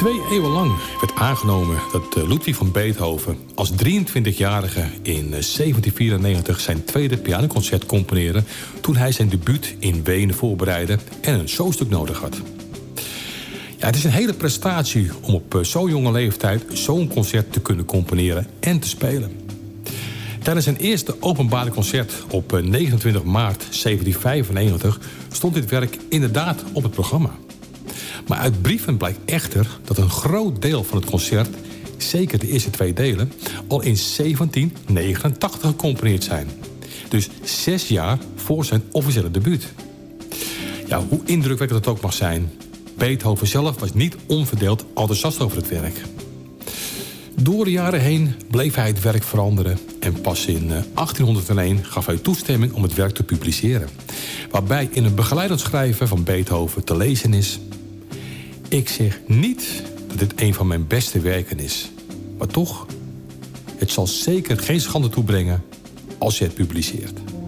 2 eeuwen lang werd aangenomen dat Ludwig van Beethoven als 23-jarige in 1794 zijn tweede pianoconcert componeerde toen hij zijn debuut in Wenen voorbereidde en een showstuk nodig had. Ja, het is een hele prestatie om op zo'n jonge leeftijd zo'n concert te kunnen componeren en te spelen. Tijdens zijn eerste openbare concert op 29 maart 1795 stond dit werk inderdaad op het programma. Maar uit brieven blijkt echter dat een groot deel van het concert, zeker de eerste 2 delen, al in 1789 gecomponeerd zijn. Dus 6 jaar voor zijn officiële debuut. Ja, hoe indrukwekkend het ook mag zijn, Beethoven zelf was niet onverdeeld enthousiast over het werk. Door de jaren heen bleef hij het werk veranderen en pas in 1801 gaf hij toestemming om het werk te publiceren. Waarbij in een begeleidend schrijven van Beethoven te lezen is: ik zeg niet dat dit een van mijn beste werken is, maar toch, het zal zeker geen schande toebrengen als je het publiceert.